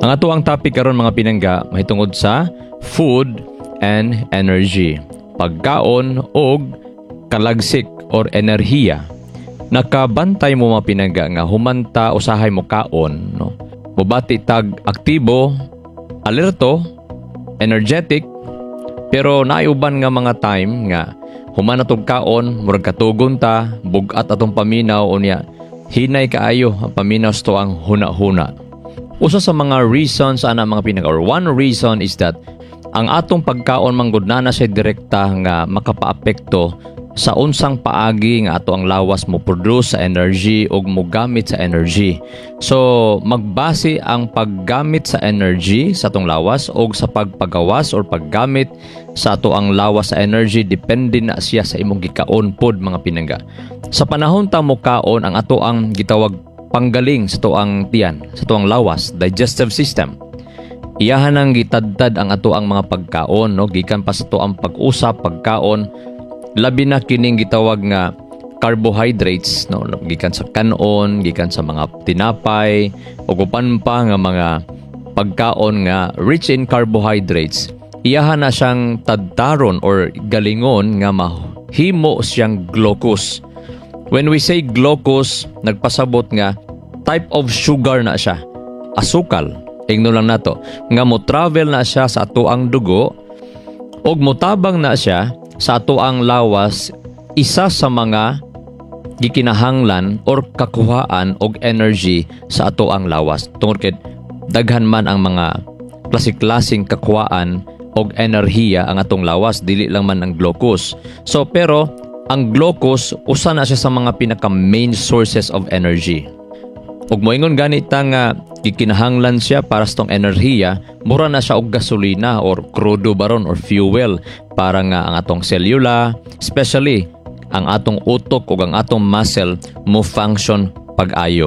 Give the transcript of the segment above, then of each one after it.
Ang ato ang topic karon mga pinangga mahitungod sa food and energy. Pagkaon og kalagsik or enerhiya. Nakabantay mo mga pinangga nga humanta usahay mo kaon, no? Mubati tag aktibo, alerto, energetic, pero naayuban nga mga time nga human atong kaon, murag katugon ta, bugat atong paminaw unya. Hinay kaayo ang paminaw sto ang huna-huna. Usa sa mga reasons ana mga pinag or one reason is that ang atong pagkaon manggod na siya direkta nga makapaapekto sa unsang paagi nga ato ang lawas mo produce sa energy o mo gamit sa energy. So magbase ang paggamit sa energy sa atong lawas o sa pagpagawas or paggamit sa ato ang lawas sa energy depende na siya sa imong gikaon pod mga pinangga. Sa panahon ta mo kaon ang ato ang gitawag panggaling sa ato ang tiyan, sa ato ang lawas, digestive system. Iyahan ang gitadtad ang ato ang mga pagkaon, no? Gikan pa sa ato ang pag-usap, pagkaon, labi na kining gitawag nga carbohydrates, no? Gikan sa kanon, gikan sa mga tinapay, o upan pa nga mga pagkaon nga rich in carbohydrates. Iyahan na siyang tadtaron or galingon nga mahimo siyang glucose. When we say glucose, nagpasabot nga type of sugar na siya, asukal. Ingno lang nato nga mo travel na siya sa ato ang dugo og motabang na siya sa ato ang lawas, isa sa mga gikinahanglan or kakuhaan og energy sa ato ang lawas. Tungod kay daghan man ang mga klase-klaseng kakuhaan og enerhiya ang atong lawas, dili lang man ang glucose. So pero ang glucose usa na siya sa mga pinaka main sources of energy. Ug moingon ganit nga gikinahanglan siya para sa tong enerhiya, mura na siya og gasolina or crudo baron or fuel para nga ang atong selula, especially ang atong utok ug ang atong muscle mo function pag-ayo.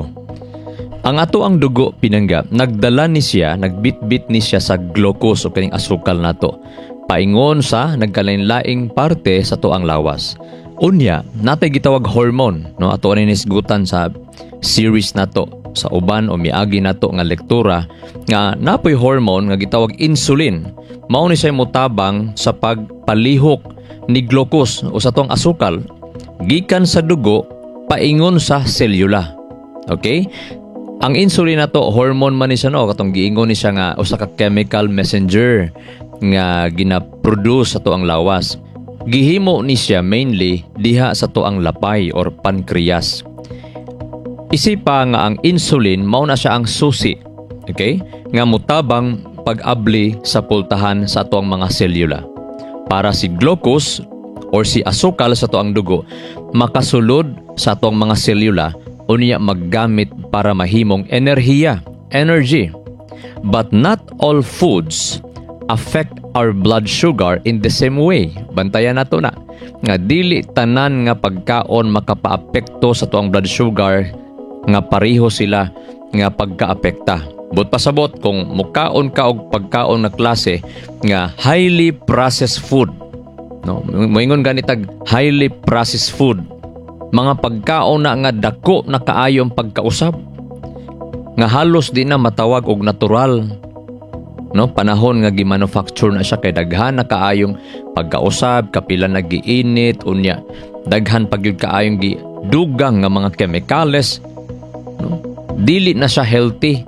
Ang ato ang dugo pinangga, nagdala ni siya, nagbitbit ni siya sa glucose o kaning asukal nato. Paingon sa nagkalain-laing parte sa to ang lawas. Unya, natay gitawag hormone, no? Ato ani nisgutan sa series nato sa uban o miagi nato nga lektura nga napoy hormone nga gitawag insulin. Mao ni siya motabang sa pagpalihok ni glucose o sa tong asukal gikan sa dugo paingon sa selula. Okay? Ang insulin nato hormone man ni siya, no? Katong giingon ni siya nga usa ka chemical messenger nga gina-produce sa to ang lawas. Gihimo ni siya mainly diha sa to ang lapay or pancreas. Isipa nga ang insulin mao na siya ang susi, okay? Nga mutabang pag-abli sa pultahan sa to ang mga selula. Para si glucose or si asukal sa to ang dugo makasulod sa to ang mga selula unya maggamit para mahimong enerhiya, energy. But not all foods affect our blood sugar in the same way. Bantayan nato na nga dili tanan nga pagkaon makapaapekto sa tuang blood sugar nga pareho sila nga pagkaapekta. But pasabot kung mukaon ka og pagkaon na klase nga highly processed food, no? Moingon ganitag highly processed food. Mga pagkaon na nga dako na kaayong pagkausab nga halos di na matawag og natural, no? Panahon nga gimanufacture na siya kay daghan na kaayong pagkausab, kapila na giinit unya daghan pagyud kaayong gidugang nga mga chemicals, no? Dili na siya healthy.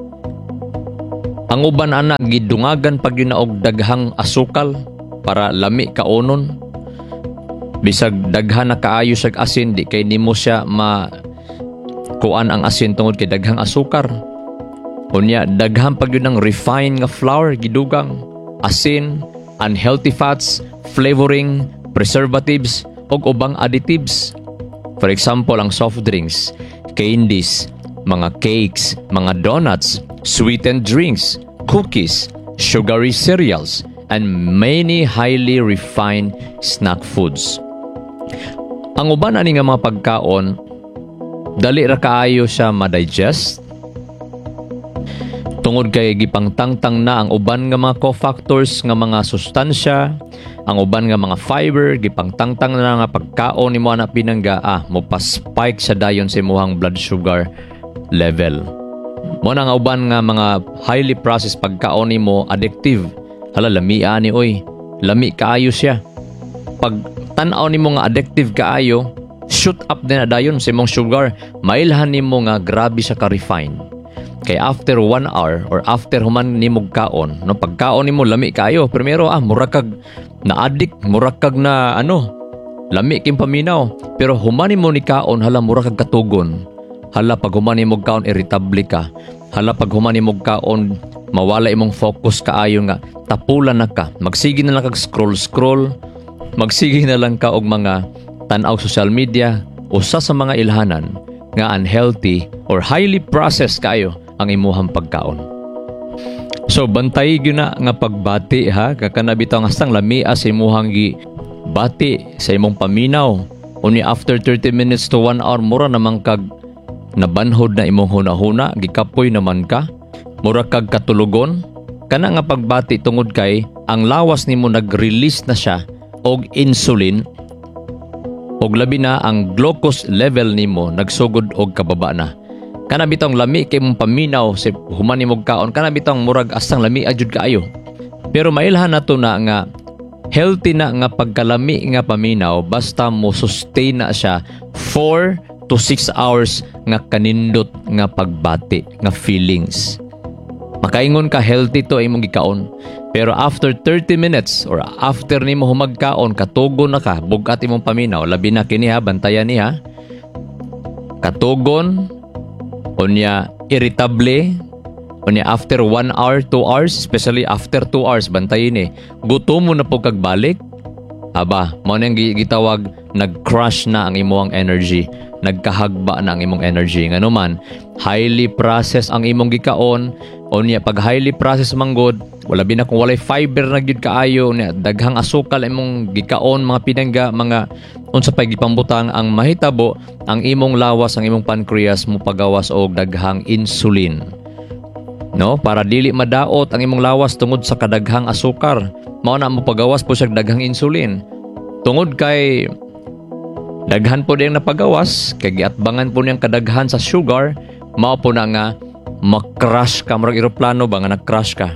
Ang uban ana gidungagan pagyud na og daghang asukal para lami kaonon. Bisag daghan na kaayo sag asin di kay nimo siya kuan ang asin tungod kay daghang asukar. Unya daghan pag yun ng refined nga flour gidugang, asin, unhealthy fats, flavoring, preservatives ug ubang additives. For example, ang soft drinks, candies, mga cakes, mga donuts, sweetened drinks, cookies, sugary cereals, and many highly refined snack foods. Ang uban ani nga mga pagkaon dali ra kaayo siya ma-digest tungod kay gipangtangtang na ang uban nga mga cofactors nga mga sustansya, ang uban nga mga fiber gipangtangtang na nga pagkaon nimo ana pinangga mo pa-spike sa dayon sa imong blood sugar level. Mo na nga uban nga mga highly processed pagkaon nimo addictive. Hala, lamia ni oy. Lami kaayo siya. Pag tan-aw nimo nga addictive kaayo, shoot up din na dayon sa imong sugar. Mailhan nimo nga grabe siya ka-refine. Kay after 1 hour or after human nimo kaon, no, pagkaon nimo lami kaayo. Primero murag kag na-addict, murag kag na lami kim paminaw. Pero human nimo ni kaon, hala murag kag katugon. Hala pag human nimo kaon irritable ka. Hala pag human nimo kaon mawala imong focus kaayo nga tapulan na ka. Magsige na lang kag scroll. Magsige na lang ka og mga tan-aw social media, usa sa mga ilhanan nga unhealthy or highly processed kayo ang imuhang pagkaon. So bantay gyud na nga pagbati ha, kakana bitaw nga hastang lamia sa imuhang bati sa imong paminaw. Only after 30 minutes to 1 hour mura namang kag nabanhod na imong hunahuna, gikapoy naman ka. Mura kag katulugon. Kana nga pagbati tungod kay ang lawas nimo nag-release na siya og insulin. Og labi na ang glucose level nimo nagsugod og kababa na. Kana bitong lami kay mong paminaw sa human nimo kaon, kana bitong murag astang lami ajud kaayo. Pero mailhan nato na nga healthy na nga pagkalami nga paminaw basta mo sustain na siya 4 to 6 hours nga kanindot nga pagbati nga feelings. Makaingon ka healthy to imong gikaon. Pero after 30 minutes or after nimo humagkaon, katugon na ka, bugat imong paminaw, labi na kini ha, bantayan niya. Katugon, unya irritable, unya after 1 hour, 2 hours, especially after 2 hours, bantayin ni. Gutom mo na po kagbalik. Aba, mo nang gitawag, nag-crash na ang imong energy. Nagkahagba na ang imong energy. Nga naman, highly processed ang imong gikaon. Unya pag highly processed manggod, wala bin na kung walay fiber na gyud kaayo, unya daghang asukal imong gikaon, mga pinangga, mga unsa pay gipambutang ang mahitabo, ang imong lawas, ang imong pancreas mo pagawas og daghang insulin. No, para dili madaot ang imong lawas tungod sa kadaghang asukar. Mao na mo pagawas po siya daghang insulin. Tungod kay daghan po diyang napagawas, kay giatbangan po niyang kadaghan sa sugar, mao po na nga mag-crash ka, marag eroplano ba nga nag-crash ka.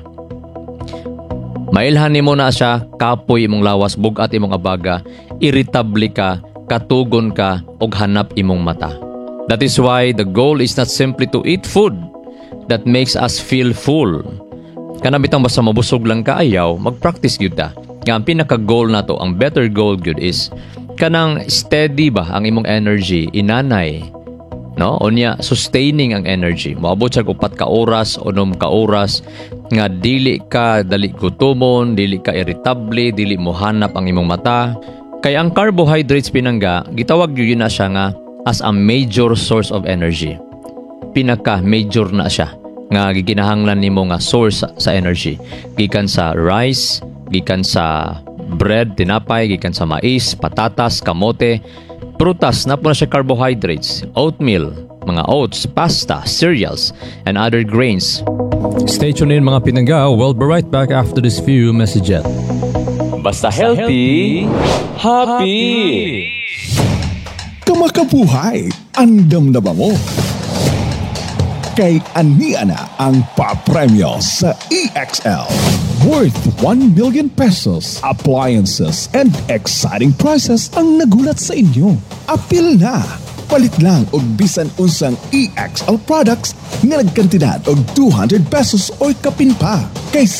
Mailhan nimo na siya, kapoy imong lawas, bugat imong abaga, irritable ka, katugon ka, og hanap imong mata. That is why the goal is not simply to eat food that makes us feel full. Kana bitang basta mabusog lang ka ayaw, mag-practice gyud ta. Nga ang pinaka-goal nato, ang better goal gyud is kanang steady ba ang imong energy, inanay. No, unya sustaining ang energy. Moabot sa 4 ka oras o 6 ka oras nga dili ka dali gutomon, dili ka irritable, dili mo hanap ang imong mata. Kay ang carbohydrates pinangga, gitawag gyud na siya nga as a major source of energy. Pinaka major na siya nga gikinahanglan nimo nga source sa energy. Gikan sa rice, gikan sa bread, tinapay, gikan sa mais, patatas, kamote, prutas na po na siya carbohydrates, oatmeal, mga oats, pasta, cereals, and other grains. Stay tuned in mga pinangga. We'll be right back after this few messages. Basta healthy, happy! Kamakabuhay, andam na ba mo? Kay ania na ang papremyo sa EXL. Worth 1 million pesos, appliances, and exciting prizes ang nagulat sa inyo. Apil na! Palit lang og bisan unsang EXL products nga nagkantidad og 200 pesos o kapin pa. Kaysa